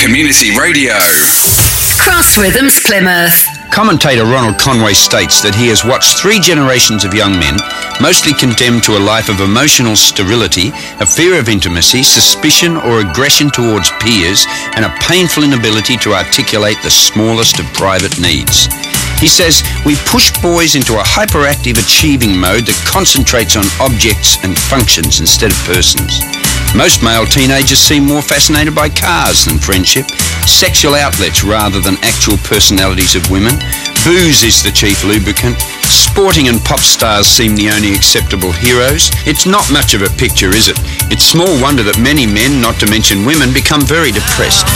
Community Radio. Cross Rhythms Plymouth. Commentator Ronald Conway states that he has watched 3 generations of young men, mostly condemned to a life of emotional sterility, a fear of intimacy, suspicion or aggression towards peers, and a painful inability to articulate the smallest of private needs. He says, we push boys into a hyperactive achieving mode that concentrates on objects and functions instead of persons. Most male teenagers seem more fascinated by cars than friendship, sexual outlets rather than actual personalities of women. Booze is the chief lubricant. Sporting and pop stars seem the only acceptable heroes. It's not much of a picture, is it? It's small wonder that many men, not to mention women, become very depressed.